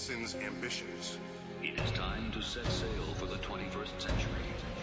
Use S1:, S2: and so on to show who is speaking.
S1: citizens' ambitions.
S2: It is time to set sail for the 21st century.